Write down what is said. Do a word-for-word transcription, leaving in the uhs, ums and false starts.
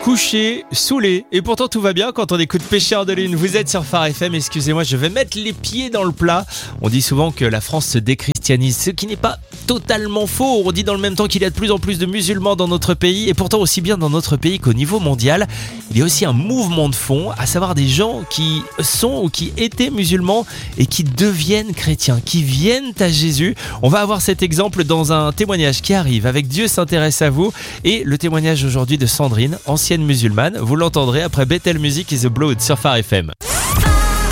couché, saoulé. Et pourtant tout va bien quand on écoute Pêcheur de Lune. Vous êtes sur Phare F M, excusez-moi, je vais mettre les pieds dans le plat. On dit souvent que la France se déchristianise, ce qui n'est pas totalement faux. On dit dans le même temps qu'il y a de plus en plus de musulmans dans notre pays. Et pourtant aussi bien dans notre pays qu'au niveau mondial, il y a aussi un mouvement de fond, à savoir des gens qui sont ou qui étaient musulmans et qui deviennent chrétiens, qui viennent à Jésus. On va avoir cet exemple dans un témoignage qui arrive avec Dieu s'intéresse à vous. Et le témoignage aujourd'hui de Sandrine, ancienne musulmane. Vous l'entendrez après Bethel Music et The Blood sur Phare F M.